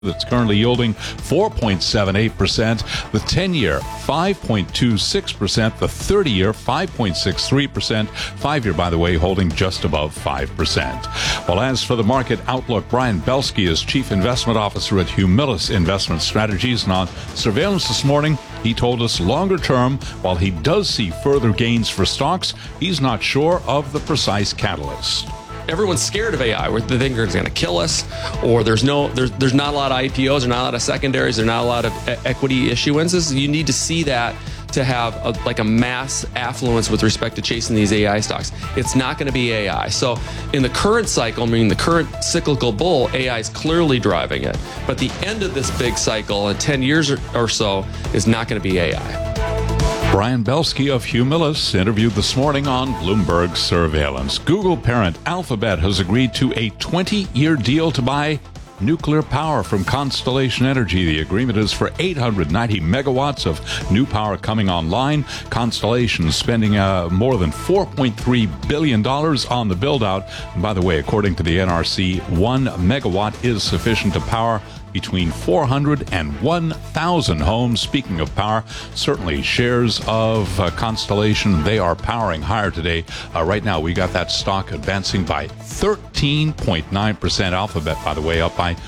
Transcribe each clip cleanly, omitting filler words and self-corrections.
that's currently yielding 4.78%, the 10-year 5.26%, the 30-year 5.63%, 5-year, by the way, holding just above 5%. Well, as for the market outlook, Brian Belsky is Chief Investment Officer at Humilis Investment Strategies, and on Surveillance this morning, he told us longer term, while he does see further gains for stocks, he's not sure of the precise catalyst. Everyone's scared of AI. They think it's going to kill us, or there's not a lot of IPOs, there's not a lot of secondaries, there's not a lot of equity issuances. You need to see that to have a mass affluence with respect to chasing these AI stocks. It's not going to be AI. So in the current cycle, meaning the current cyclical bull, AI is clearly driving it. But the end of this big cycle in 10 years or so is not going to be AI. Brian Belsky of Humilis interviewed this morning on Bloomberg Surveillance. Google parent Alphabet has agreed to a 20-year deal to buy nuclear power from Constellation Energy. The agreement is for 890 megawatts of new power coming online. Constellation is spending more than $4.3 billion on the build-out. And by the way, according to the NRC, 1 megawatt is sufficient to power between 400 and 1,000 homes. Speaking of power, certainly shares of Constellation, they are powering higher today. Right now, we got that stock advancing by 13.9%. Alphabet, by the way, up by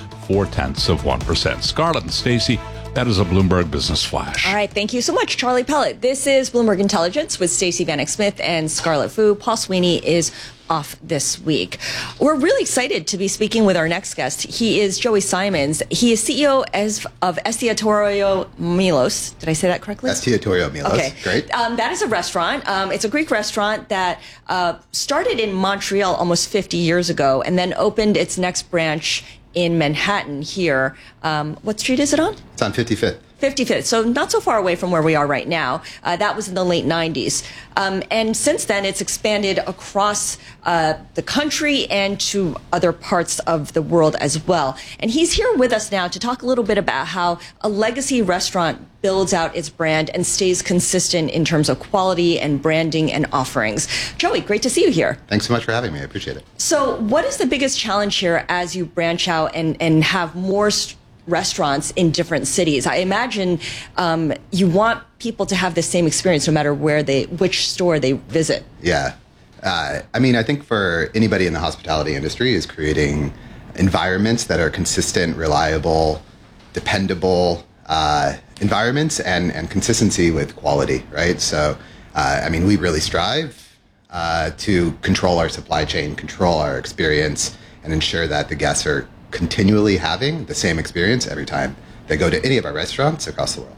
0.4%. Scarlett and Stacey, that is a Bloomberg Business Flash. All right, thank you so much, Charlie Pellet. This is Bloomberg Intelligence with Stacey Vanek Smith and Scarlett Fu. Paul Sweeney is off this week. We're really excited to be speaking with our next guest. He is Joey Simons. He is CEO of Estiatorio Milos. Did I say that correctly? Estiatorio Milos. Okay. Great. That is a restaurant. It's a Greek restaurant that started in Montreal almost 50 years ago and then opened its next branch in Manhattan here. What street is it on? It's on 55th. 55th, so not so far away from where we are right now. That was in the late 90s. And since then, it's expanded across the country and to other parts of the world as well. And he's here with us now to talk a little bit about how a legacy restaurant builds out its brand and stays consistent in terms of quality and branding and offerings. Joey, great to see you here. Thanks so much for having me. I appreciate it. So what is the biggest challenge here as you branch out and have more restaurants in different cities? I imagine you want people to have the same experience no matter which store they visit. Yeah. I think for anybody in the hospitality industry is creating environments that are consistent, reliable, dependable environments and consistency with quality, right? So, we really strive to control our supply chain, control our experience, and ensure that the guests are continually having the same experience every time they go to any of our restaurants across the world.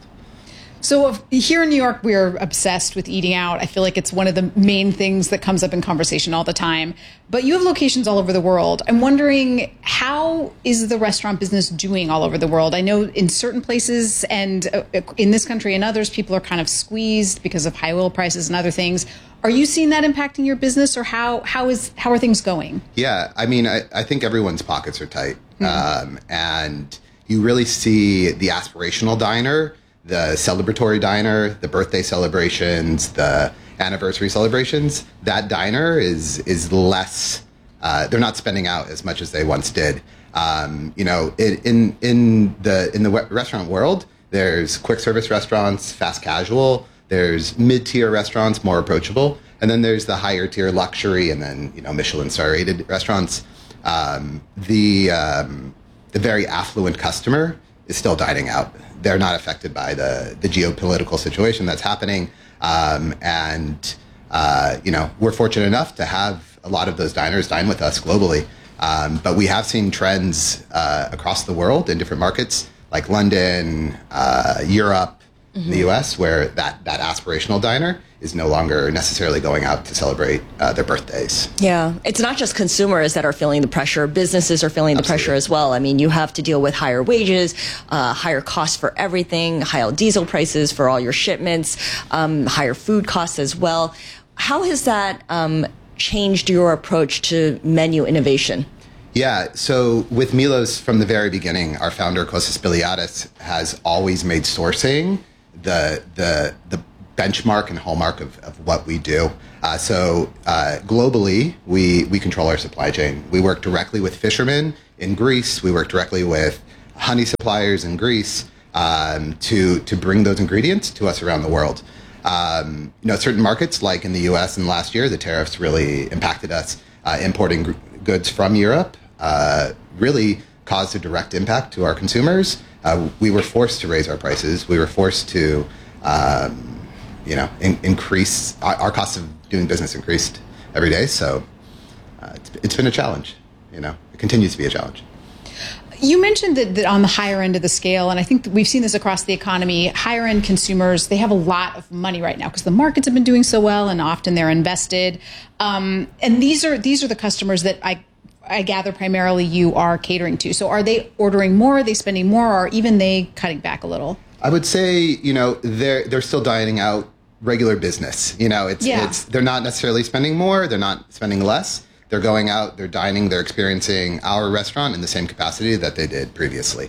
So here in New York, we're obsessed with eating out. I feel like it's one of the main things that comes up in conversation all the time. But you have locations all over the world. I'm wondering, how is the restaurant business doing all over the world? I know in certain places and in this country and others, people are kind of squeezed because of high oil prices and other things. Are you seeing that impacting your business, or how are things going? Yeah, I think everyone's pockets are tight. And you really see the aspirational diner, the celebratory diner, the birthday celebrations, the anniversary celebrations. That diner is less, they're not spending out as much as they once did. In the restaurant world, there's quick service restaurants, fast casual, there's mid-tier restaurants, more approachable, and then there's the higher tier luxury, and then Michelin star rated restaurants. The very affluent customer is still dining out. They're not affected by the geopolitical situation that's happening. We're fortunate enough to have a lot of those diners dine with us globally. But we have seen trends across the world in different markets like London, Europe, the US, where that aspirational diner is no longer necessarily going out to celebrate their birthdays. Yeah, it's not just consumers that are feeling the pressure. Businesses are feeling the pressure as well. You have to deal with higher wages, higher costs for everything, higher diesel prices for all your shipments, higher food costs as well. How has that changed your approach to menu innovation? Yeah, so with Milos from the very beginning, our founder, Kostas Spiliadis, has always made sourcing the benchmark and hallmark of what we do. Globally, we control our supply chain. We work directly with fishermen in Greece. We work directly with honey suppliers in Greece to bring those ingredients to us around the world. Certain markets, like in the U.S. and last year, the tariffs really impacted us. Importing goods from Europe really caused a direct impact to our consumers. We were forced to raise our prices. We were forced to, increase our cost of doing business increased every day. So it's been a challenge. It continues to be a challenge. You mentioned that on the higher end of the scale, and I think that we've seen this across the economy, higher end consumers, they have a lot of money right now because the markets have been doing so well and often they're invested. And these are the customers that I gather primarily you are catering to. So are they ordering more? Are they spending more? Or are even they cutting back a little? I would say, they're still dining out regular business. They're not necessarily spending more. They're not spending less. They're going out, they're dining, they're experiencing our restaurant in the same capacity that they did previously.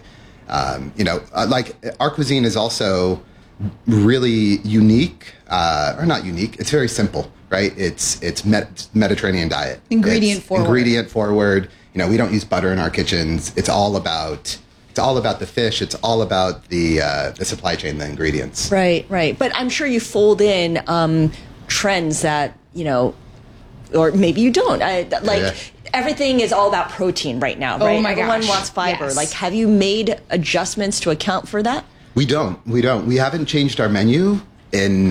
Our cuisine is also really unique, or not unique. It's very simple, right? It's Mediterranean diet. Ingredient forward. We don't use butter in our kitchens. It's all about the fish. It's all about the supply chain, the ingredients. Right. But I'm sure you fold in trends that, or maybe you don't. Everything is all about protein right now, right? Oh my Everyone gosh. wants fiber. Yes. Have you made adjustments to account for that? We don't. We haven't changed our menu in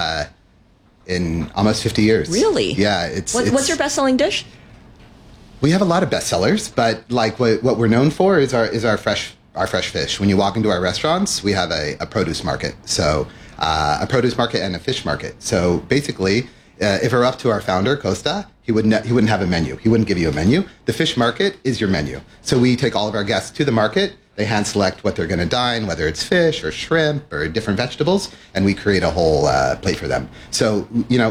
almost 50 years. Really? Yeah. What's your best-selling dish? We have a lot of bestsellers, but what we're known for is our fresh fish. When you walk into our restaurants, we have a produce market. So a produce market and a fish market. So basically, if it were up to our founder, Costa, he wouldn't have a menu. He wouldn't give you a menu. The fish market is your menu. So we take all of our guests to the market. They hand select what they're going to dine, whether it's fish or shrimp or different vegetables, and we create a whole plate for them. So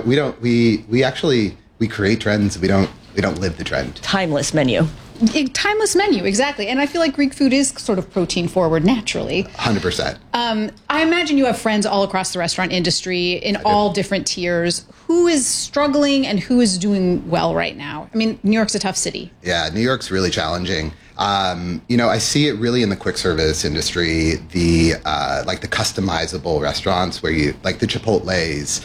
we create trends. We don't live the trend. Timeless menu. Timeless menu, exactly. And I feel like Greek food is sort of protein forward naturally. 100%. I imagine you have friends all across the restaurant industry in all different tiers. Who is struggling and who is doing well right now? I mean, New York's a tough city. Yeah, New York's really challenging. I see it really in the quick service industry, the customizable restaurants where you like the Chipotles,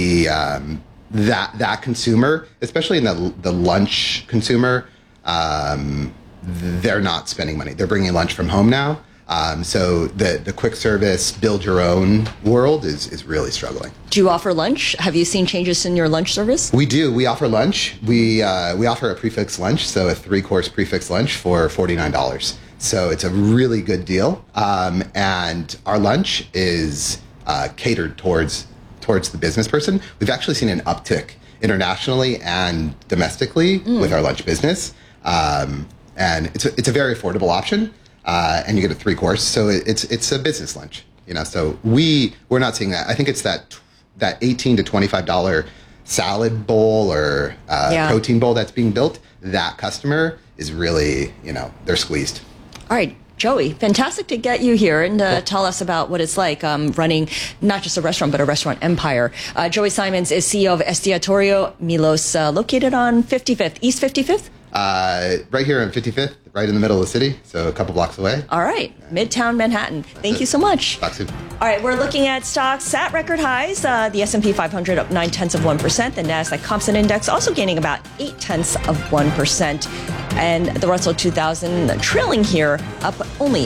that consumer, especially in the lunch consumer. They're not spending money. They're bringing lunch from home now. So the quick service, build your own world is really struggling. Do you offer lunch? Have you seen changes in your lunch service? We do. We offer lunch. We offer a prefix lunch, so a 3-course prefix lunch for $49. So it's a really good deal. And our lunch is catered towards the business person. We've actually seen an uptick internationally and domestically with our lunch business. And it's a very affordable option, and you get a 3-course, so it's a business lunch, So we're not seeing that. I think it's that $18 to $25 salad bowl or protein bowl that's being built. That customer is really, they're squeezed. All right. Joey, fantastic to get you here and tell us about what it's like running not just a restaurant, but a restaurant empire. Joey Simons is CEO of Estiatorio Milos, located on 55th, East 55th? Right here on 55th, right in the middle of the city, so a couple blocks away. All right, Midtown Manhattan. Thank you so much. Talk soon. All right, we're looking at stocks at record highs. The S&P 500 up 0.9%. The Nasdaq Composite Index also gaining about 0.8%. And the Russell 2000 trailing here up only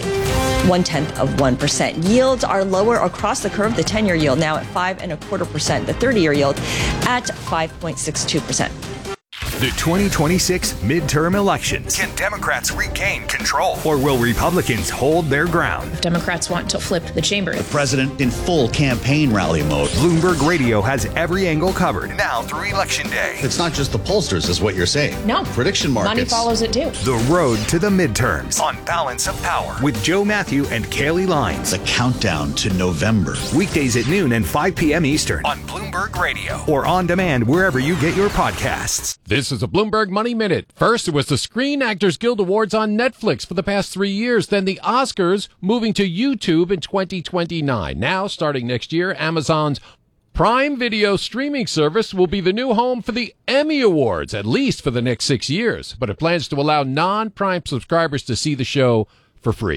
0.1%. Yields are lower across the curve. The 10-year yield now at 5.25%. The 30-year yield at 5.62%. The 2026 midterm elections. Can Democrats regain control? Or will Republicans hold their ground? Democrats want to flip the chamber. The president in full campaign rally mode. Bloomberg Radio has every angle covered. Now through Election Day. It's not just the pollsters, is what you're saying. No. Prediction markets. Money follows it too. The road to the midterms. On Balance of Power. With Joe Matthew and Kaylee Lines. The countdown to November. Weekdays at noon and 5 p.m. Eastern. On Bloomberg Radio. Or on demand wherever you get your podcasts. This is a Bloomberg Money Minute. First, it was the Screen Actors Guild Awards on Netflix for the past 3 years. Then the Oscars moving to YouTube in 2029. Now, starting next year, Amazon's Prime Video streaming service will be the new home for the Emmy Awards, at least for the next 6 years. But it plans to allow non-Prime subscribers to see the show for free.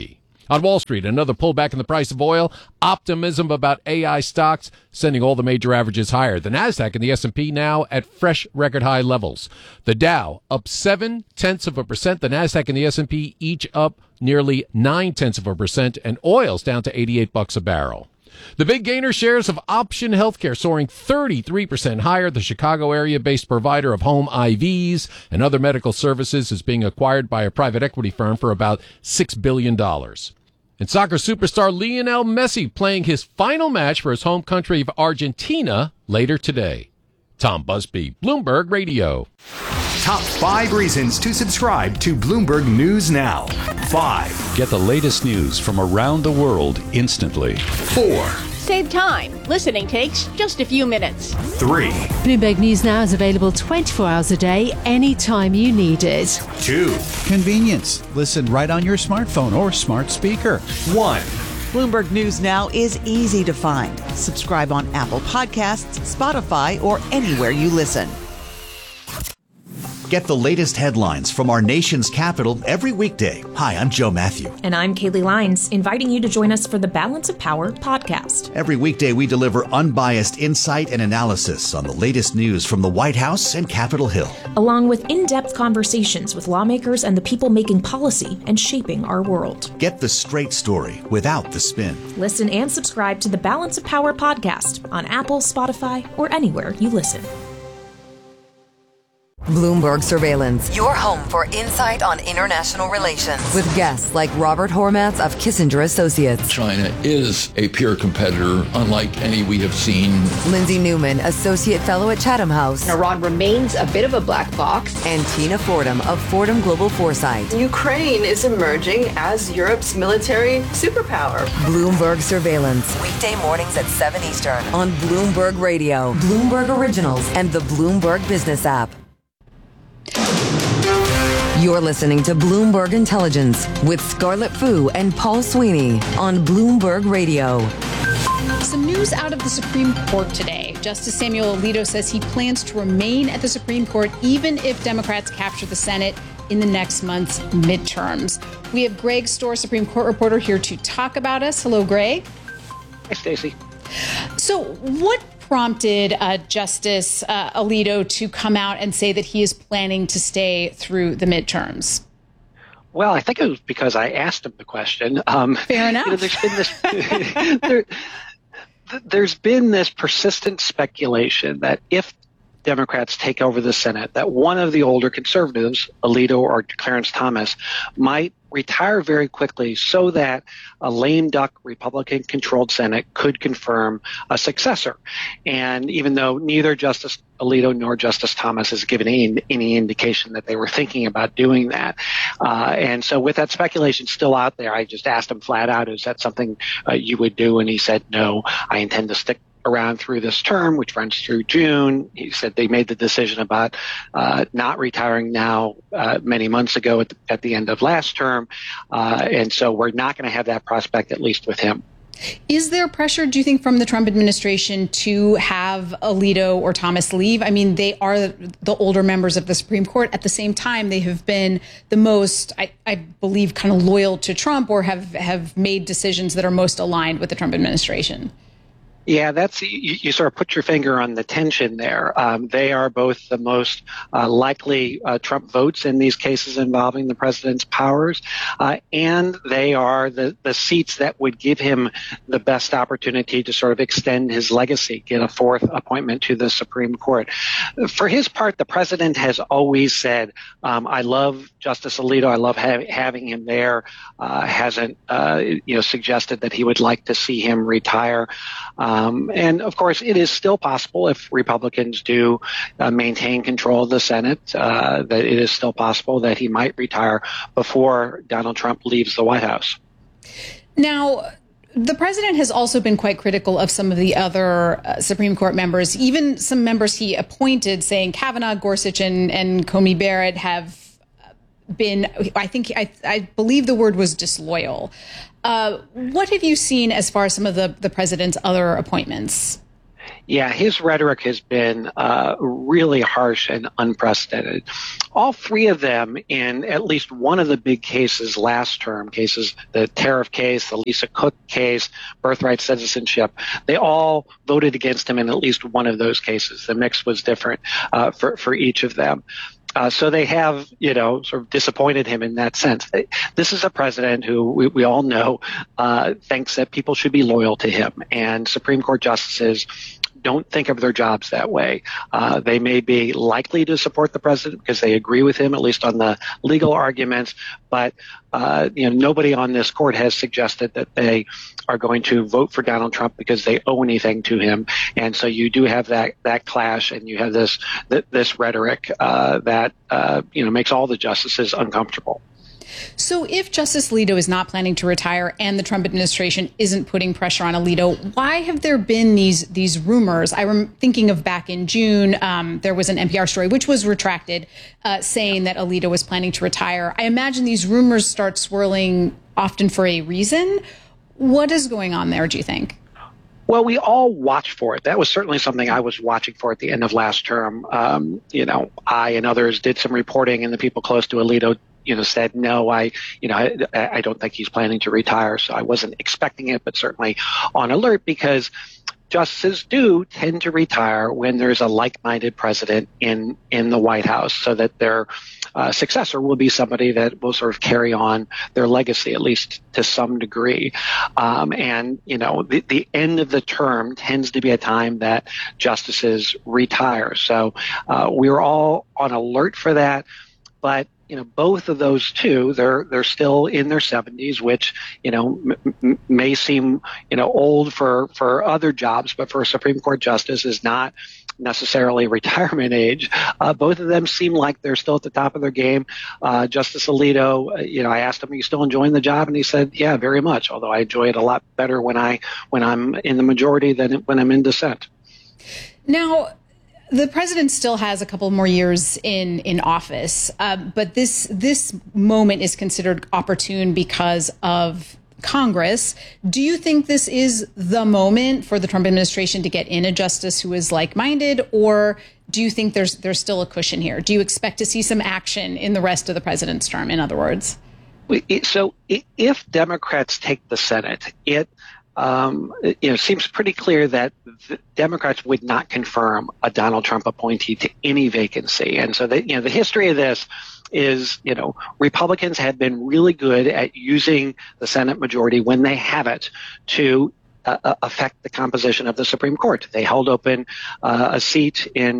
On Wall Street, another pullback in the price of oil. Optimism about AI stocks sending all the major averages higher. The Nasdaq and the S&P now at fresh record high levels. The Dow up 0.7%. The Nasdaq and the S&P each up nearly 0.9%. And oil's down to $88 a barrel. The big gainer shares of Option Healthcare soaring 33% higher. The Chicago area-based provider of home IVs and other medical services is being acquired by a private equity firm for about $6 billion. And soccer superstar Lionel Messi playing his final match for his home country of Argentina later today. Tom Busby, Bloomberg Radio. Top 5 reasons to subscribe to Bloomberg News Now. 5. Get the latest news from around the world instantly. 4. Save time. Listening takes just a few minutes. 3. Bloomberg News Now is available 24 hours a day, anytime you need it. 2. Convenience. Listen right on your smartphone or smart speaker. 1. Bloomberg News Now is easy to find. Subscribe on Apple Podcasts, Spotify, or anywhere you listen. Get the latest headlines from our nation's capital every weekday. Hi, I'm Joe Matthew. And I'm Kaylee Lines, inviting you to join us for the Balance of Power podcast. Every weekday, we deliver unbiased insight and analysis on the latest news from the White House and Capitol Hill, along with in-depth conversations with lawmakers and the people making policy and shaping our world. Get the straight story without the spin. Listen and subscribe to the Balance of Power podcast on Apple, Spotify, or anywhere you listen. Bloomberg Surveillance, your home for insight on international relations. With guests like Robert Hormats of Kissinger Associates. China is a peer competitor, unlike any we have seen. Lindsay Newman, Associate Fellow at Chatham House. Iran remains a bit of a black box. And Tina Fordham of Fordham Global Foresight. Ukraine is emerging as Europe's military superpower. Bloomberg Surveillance, weekday mornings at 7 Eastern on Bloomberg Radio, Bloomberg Originals, and the Bloomberg Business app. You're listening to Bloomberg Intelligence with Scarlett Fu and Paul Sweeney on Bloomberg Radio. Some news out of the Supreme Court today. Justice Samuel Alito says he plans to remain at the Supreme Court even if Democrats capture the Senate in the next month's midterms. We have Greg Storr, Supreme Court reporter, here to talk about us. Hello, Greg. Hi, Stacey. So what prompted Justice Alito to come out and say that he is planning to stay through the midterms? Well, I think it was because I asked him the question. Fair enough. There's been this persistent speculation that if Democrats take over the Senate, that one of the older conservatives, Alito or Clarence Thomas, might retire very quickly so that a lame duck Republican-controlled Senate could confirm a successor. And even though neither Justice Alito nor Justice Thomas has given any indication that they were thinking about doing that. And so with that speculation still out there, I just asked him flat out, is that something you would do? And he said, no, I intend to stick around through this term, which runs through June. He said they made the decision about not retiring now many months ago at the end of last term. And so we're not going to have that prospect, at least with him. Is there pressure, do you think, from the Trump administration to have Alito or Thomas leave? I mean, they are the older members of the Supreme Court. At the same time, they have been the most, I believe, kind of loyal to Trump or have made decisions that are most aligned with the Trump administration. Yeah, that's you sort of put your finger on the tension there. They are both the most likely Trump votes in these cases involving the president's powers, and they are the seats that would give him the best opportunity to sort of extend his legacy, get a fourth appointment to the Supreme Court. For his part, the president has always said, I love Justice Alito. I love having him there. Hasn't suggested that he would like to see him retire. And of course, it is still possible if Republicans do maintain control of the Senate, that it is still possible that he might retire before Donald Trump leaves the White House. Now, the president has also been quite critical of some of the other Supreme Court members, even some members he appointed, saying Kavanaugh, Gorsuch, and Coney Barrett have been, I believe the word was disloyal. What have you seen as far as some of the president's other appointments? Yeah, his rhetoric has been really harsh and unprecedented. All three of them, in at least one of the big cases last term, the tariff case, the Lisa Cook case, birthright citizenship, they all voted against him in at least one of those cases. The mix was different for each of them. So they have, sort of disappointed him in that sense. This is a president who we all know thinks that people should be loyal to him, and Supreme Court justices don't think of their jobs that way. They may be likely to support the president because they agree with him, at least on the legal arguments, but nobody on this court has suggested that they are going to vote for Donald Trump because they owe anything to him. And so you do have that clash, and you have this rhetoric that makes all the justices uncomfortable. So if Justice Alito is not planning to retire and the Trump administration isn't putting pressure on Alito, why have there been these rumors? I'm thinking of back in June, there was an NPR story, which was retracted, saying that Alito was planning to retire. I imagine these rumors start swirling often for a reason. What is going on there, do you think? Well, we all watch for it. That was certainly something I was watching for at the end of last term. I and others did some reporting, and the people close to Alito said, no, I don't think he's planning to retire. So I wasn't expecting it, but certainly on alert, because justices do tend to retire when there's a like-minded president in the White House, so that their successor will be somebody that will sort of carry on their legacy, at least to some degree. The end of the term tends to be a time that justices retire. So we were all on alert for that. But both of those two, they're still in their 70s, which may seem old for other jobs, but for a Supreme Court justice is not necessarily retirement age. Both of them seem like they're still at the top of their game. Justice Alito, I asked him, are you still enjoying the job? And he said, yeah, very much. Although I enjoy it a lot better when I'm in the majority than when I'm in dissent. Now, the president still has a couple more years in office, but this moment is considered opportune because of Congress. Do you think this is the moment for the Trump administration to get in a justice who is like-minded, or do you think there's still a cushion here? Do you expect to see some action in the rest of the president's term, in other words? So if Democrats take the Senate, it seems pretty clear that the Democrats would not confirm a Donald Trump appointee to any vacancy. And so the history of this is, Republicans have been really good at using the Senate majority when they have it to affect the composition of the Supreme Court. They held open a seat in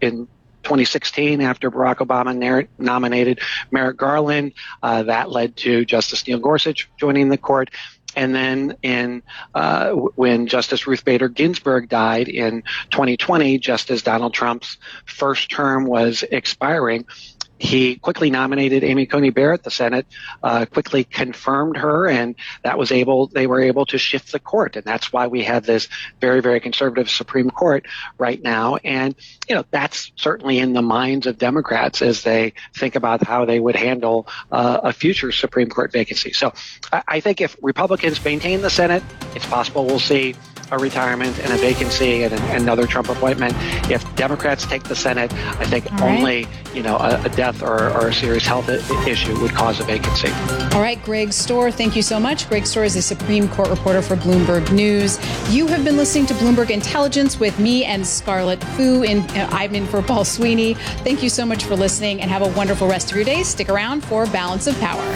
2016 after Barack Obama nominated Merrick Garland. That led to Justice Neil Gorsuch joining the court. And then when Justice Ruth Bader Ginsburg died in 2020, just as Donald Trump's first term was expiring, he quickly nominated Amy Coney Barrett. The Senate quickly confirmed her, and they were able to shift the court. And that's why we have this very, very conservative Supreme Court right now. And, that's certainly in the minds of Democrats as they think about how they would handle a future Supreme Court vacancy. So I think if Republicans maintain the Senate, it's possible we'll see a retirement and a vacancy and another Trump appointment. If Democrats take the Senate, I think only, a death or a serious health issue would cause a vacancy. All right, Greg Stohr, thank you so much. Greg Stohr is a Supreme Court reporter for Bloomberg News. You have been listening to Bloomberg Intelligence with me and Scarlett Fu. I'm in for Paul Sweeney. Thank you so much for listening, and have a wonderful rest of your day. Stick around for Balance of Power.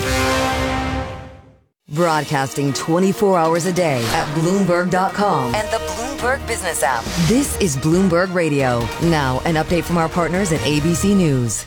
Broadcasting 24 hours a day at Bloomberg.com and the Bloomberg Business app. This is Bloomberg Radio. Now, an update from our partners at ABC News.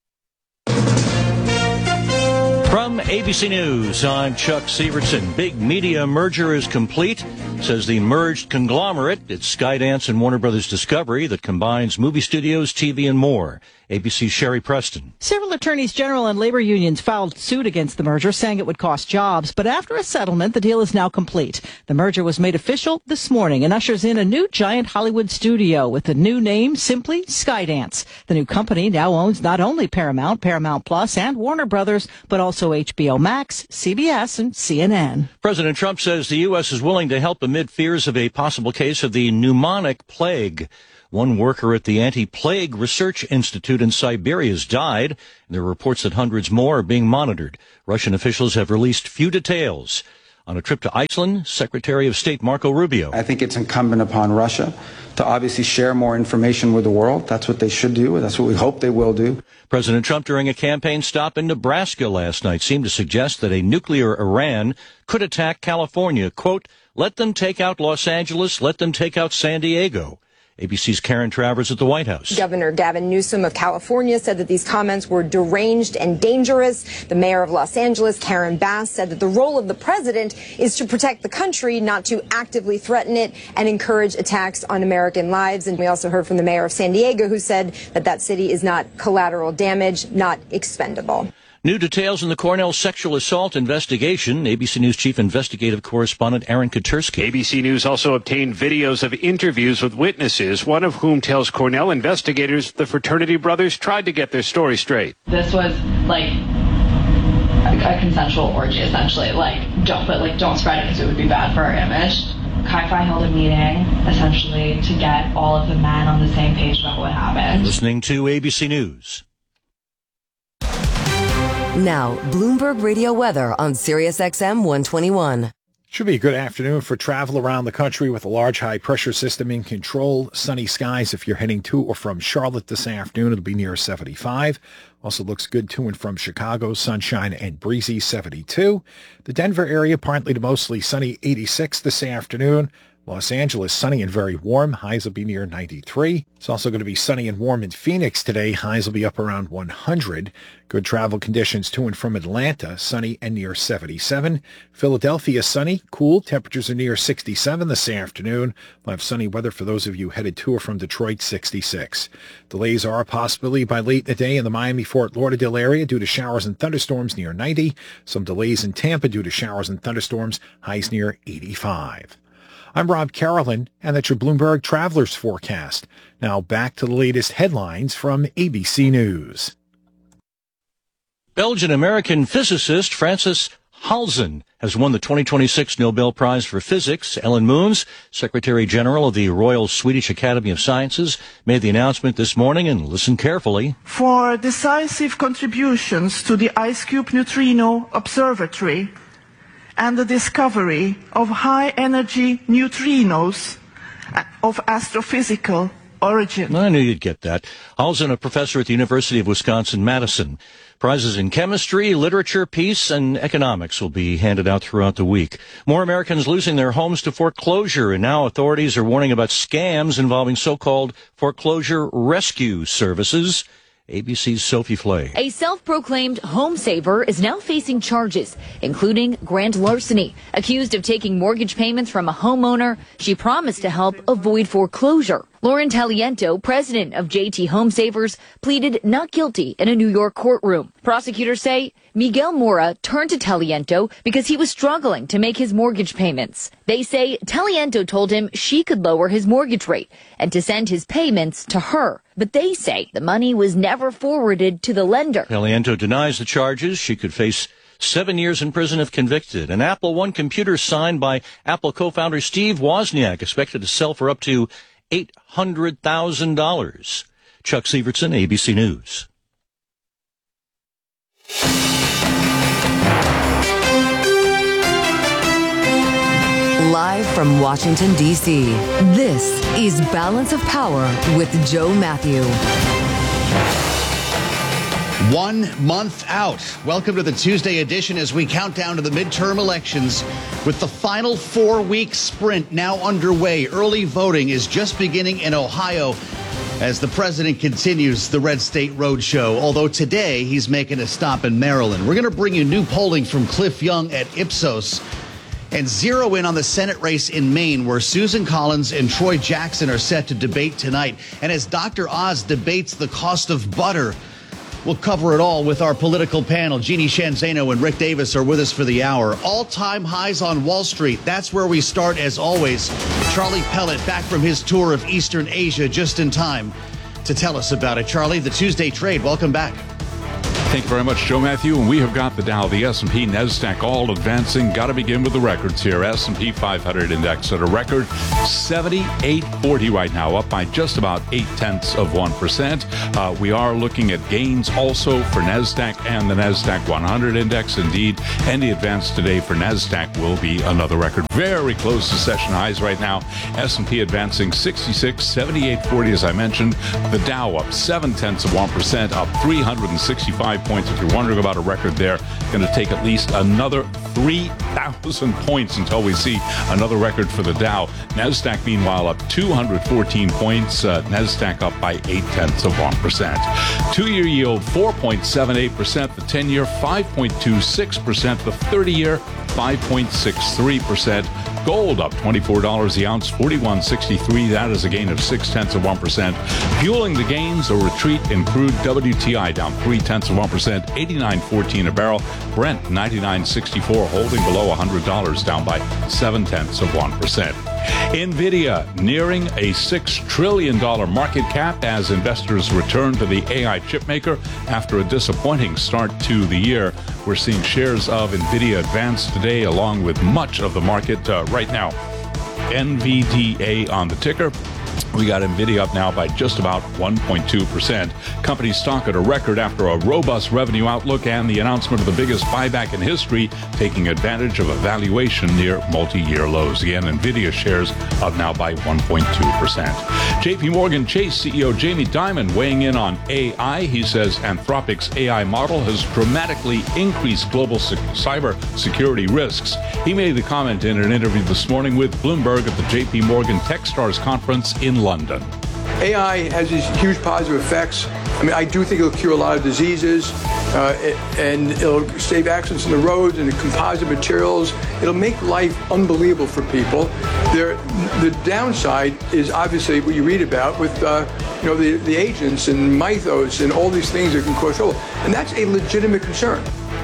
From ABC News, I'm Chuck Severson. Big media merger is complete, says the merged conglomerate. It's Skydance and Warner Brothers Discovery that combines movie studios, TV, and more. ABC's Sherry Preston. Several attorneys general and labor unions filed suit against the merger, saying it would cost jobs. But after a settlement, the deal is now complete. The merger was made official this morning and ushers in a new giant Hollywood studio with the new name simply Skydance. The new company now owns not only Paramount, Paramount Plus, and Warner Brothers, but also HBO Max, CBS, and CNN. President Trump says the U.S. is willing to help amid fears of a possible case of the pneumonic plague. One worker at the Anti-Plague Research Institute in Siberia has died, and there are reports that hundreds more are being monitored. Russian officials have released few details. On a trip to Iceland, Secretary of State Marco Rubio. I think it's incumbent upon Russia to obviously share more information with the world. That's what they should do. That's what we hope they will do. President Trump, during a campaign stop in Nebraska last night, seemed to suggest that a nuclear Iran could attack California. Quote, let them take out Los Angeles, let them take out San Diego. ABC's Karen Travers at the White House. Governor Gavin Newsom of California said that these comments were deranged and dangerous. The mayor of Los Angeles, Karen Bass, said that the role of the president is to protect the country, not to actively threaten it and encourage attacks on American lives. And we also heard from the mayor of San Diego, who said that that city is not collateral damage, not expendable. New details in the Cornell sexual assault investigation. ABC News chief investigative correspondent Aaron Katersky. ABC News also obtained videos of interviews with witnesses, one of whom tells Cornell investigators the fraternity brothers tried to get their story straight. This was like a consensual orgy, essentially. Don't spread it because it would be bad for our image. Chi-Phi held a meeting, essentially, to get all of the men on the same page about what happened. Listening to ABC News. Now, Bloomberg Radio weather on Sirius XM 121. Should be a good afternoon for travel around the country with a large high-pressure system in control. Sunny skies if you're heading to or from Charlotte this afternoon. It'll be near 75. Also looks good to and from Chicago. Sunshine and breezy, 72. The Denver area, partly to mostly sunny, 86 this afternoon. Los Angeles, sunny and very warm. Highs will be near 93. It's also going to be sunny and warm in Phoenix today. Highs will be up around 100. Good travel conditions to and from Atlanta, sunny and near 77. Philadelphia, sunny, cool. Temperatures are near 67 this afternoon. We'll have sunny weather for those of you headed to or from Detroit, 66. Delays are a possibility by late in the day in the Miami-Fort Lauderdale area due to showers and thunderstorms near 90. Some delays in Tampa due to showers and thunderstorms, highs near 85. I'm Rob Carolyn, and that's your Bloomberg Travelers Forecast. Now back to the latest headlines from ABC News. Belgian-American physicist Francis Halzen has won the 2026 Nobel Prize for Physics. Ellen Moons, Secretary General of the Royal Swedish Academy of Sciences, made the announcement this morning, and listen carefully. For decisive contributions to the IceCube Neutrino Observatory and the discovery of high-energy neutrinos of astrophysical origin. I knew you'd get that. Halzen, a professor at the University of Wisconsin-Madison. Prizes in chemistry, literature, peace, and economics will be handed out throughout the week. More Americans losing their homes to foreclosure, and now authorities are warning about scams involving so-called foreclosure rescue services. ABC's Sophie Flay. A self-proclaimed home saver is now facing charges, including grand larceny. Accused of taking mortgage payments from a homeowner she promised to help avoid foreclosure. Lauren Taliento, president of JT Home Savers, pleaded not guilty in a New York courtroom. Prosecutors say Miguel Mora turned to Taliento because he was struggling to make his mortgage payments. They say Taliento told him she could lower his mortgage rate and to send his payments to her. But they say the money was never forwarded to the lender. Taliento denies the charges. She could face 7 years in prison if convicted. An Apple One computer signed by Apple co-founder Steve Wozniak expected to sell for up to $800,000. Chuck Sievertson, ABC News. Live from Washington, D.C., this is Balance of Power with Joe Matthew. 1 month out. Welcome to the Tuesday edition as we count down to the midterm elections with the final 4-week sprint now underway. Early voting is just beginning in Ohio as the president continues the Red State Roadshow, although today he's making a stop in Maryland. We're going to bring you new polling from Cliff Young at Ipsos. And zero in on the Senate race in Maine, where Susan Collins and Troy Jackson are set to debate tonight. And as Dr. Oz debates the cost of butter, we'll cover it all with our political panel. Jeannie Shanzano and Rick Davis are with us for the hour. All-time highs on Wall Street. That's where we start, as always. Charlie Pellet back from his tour of Eastern Asia just in time to tell us about it. Charlie, the Tuesday trade, welcome back. Thank you very much, Joe Matthew. And we have got the Dow, the S&P, NASDAQ all advancing. Got to begin with the records here. S&P 500 index at a record 7840 right now, up by just about 0.8%. We are looking at gains also for NASDAQ and the NASDAQ 100 index. Indeed, any advance today for NASDAQ will be another record. Very close to session highs right now. S&P advancing 66, 7840 as I mentioned. The Dow up 0.7%, up 365 points. If you're wondering about a record there, going to take at least another 3,000 points until we see another record for the Dow. NASDAQ, meanwhile, up 214 points. NASDAQ up by 0.8%. 2-year yield 4.78%. The 10-year 5.26%. The 30-year 5.63%. Gold up $24 the ounce, $41.63. That is a gain of 0.6%. Fueling the gains, a retreat in crude. WTI down 0.3%, $89.14 a barrel. Brent $99.64, holding below $100, down by 0.7%. NVIDIA nearing a $6 trillion market cap as investors return to the AI chipmaker after a disappointing start to the year. We're seeing shares of NVIDIA advance today, along with much of the market right now. NVDA on the ticker. We got NVIDIA up now by just about 1.2%. Company stock at a record after a robust revenue outlook and the announcement of the biggest buyback in history, taking advantage of a valuation near multi-year lows. Again, NVIDIA shares up now by 1.2%. JP Morgan Chase CEO Jamie Dimon weighing in on AI. He says Anthropic's AI model has dramatically increased global cyber security risks. He made the comment in an interview this morning with Bloomberg at the JP Morgan Techstars conference in London. AI has these huge positive effects. I mean, I do think it'll cure a lot of diseases, and it'll save accidents in the roads and the composite materials. It'll make life unbelievable for people. The downside is obviously what you read about with the agents and mythos and all these things that can cause trouble, and that's a legitimate concern.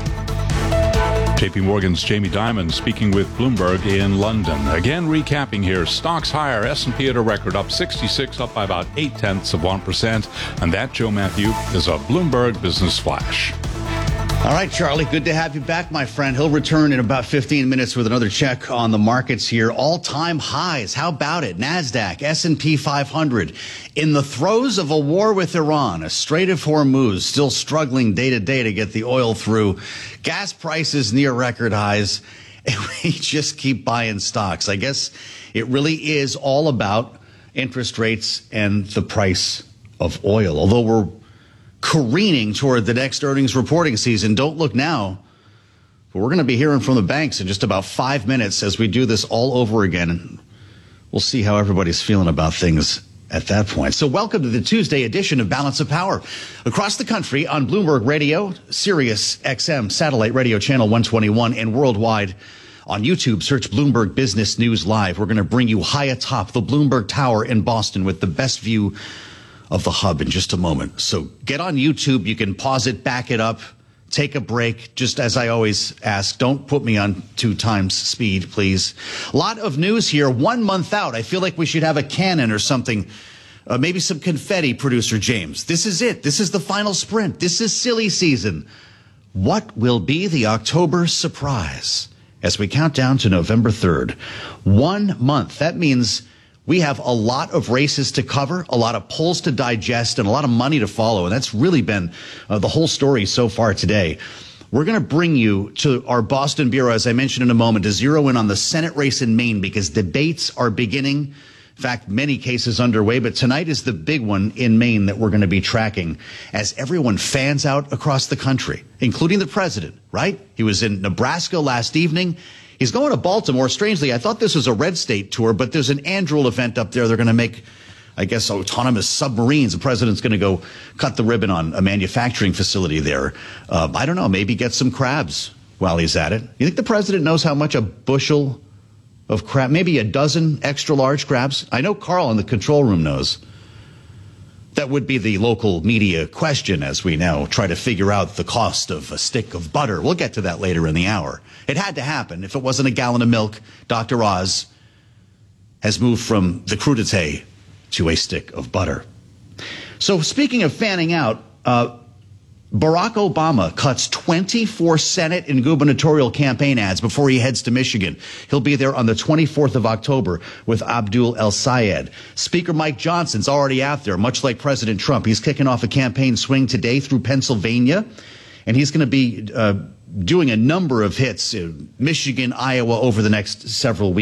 JP Morgan's Jamie Dimon speaking with Bloomberg in London. Again, recapping here, stocks higher, S&P at a record up 66, up by about 0.8%. And that, Joe Matthew, is a Bloomberg Business Flash. All right, Charlie, good to have you back, my friend. He'll return in about 15 minutes with another check on the markets here. All-time highs. How about it? NASDAQ, S&P 500. In the throes of a war with Iran, a Strait of Hormuz still struggling day to day to get the oil through. Gas prices near record highs. And we just keep buying stocks. I guess it really is all about interest rates and the price of oil. Although we're careening toward the next earnings reporting season. Don't look now, but we're going to be hearing from the banks in just about 5 minutes as we do this all over again. And we'll see how everybody's feeling about things at that point. So welcome to the Tuesday edition of Balance of Power. Across the country on Bloomberg Radio, Sirius XM Satellite Radio Channel 121, and worldwide on YouTube, search Bloomberg Business News Live. We're going to bring you high atop the Bloomberg Tower in Boston with the best view of the hub in just a moment. So get on YouTube. You can pause it, back it up, take a break. Just as I always ask, don't put me on 2 times speed, please. A lot of news here. 1 month out. I feel like we should have a cannon or something. Maybe some confetti, producer James. This is it. This is the final sprint. This is silly season. What will be the October surprise as we count down to November 3rd? 1 month. That means we have a lot of races to cover, a lot of polls to digest, and a lot of money to follow. And that's really been the whole story so far today. We're going to bring you to our Boston Bureau, as I mentioned in a moment, to zero in on the Senate race in Maine because debates are beginning. In fact, many cases underway, but tonight is the big one in Maine that we're going to be tracking as everyone fans out across the country, including the president, right? He was in Nebraska last evening. He's going to Baltimore. Strangely, I thought this was a red state tour, but there's an Anduril event up there. They're going to make, I guess, autonomous submarines. The president's going to go cut the ribbon on a manufacturing facility there. I don't know, maybe get some crabs. while he's at it. You think the president knows how much a bushel of crab, maybe a dozen extra large crabs? I know Carl in the control room knows. That would be the local media question as we now try to figure out the cost of a stick of butter. We'll get to that later in the hour. It had to happen. If it wasn't a gallon of milk, Dr. Oz has moved from the crudité to a stick of butter. So speaking of fanning out, Barack Obama cuts 24 Senate and gubernatorial campaign ads before he heads to Michigan. He'll be there on the 24th of October with Abdul El Sayed. Speaker Mike Johnson's already out there, much like President Trump. He's kicking off a campaign swing today through Pennsylvania, and he's going to be doing a number of hits in Michigan, Iowa over the next several weeks.